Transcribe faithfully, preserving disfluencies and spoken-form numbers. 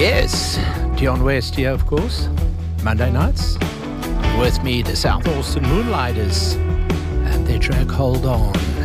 Yes, Dion West here, of course. Monday nights. With me, the South Austin Moonlighters and their track Hold On.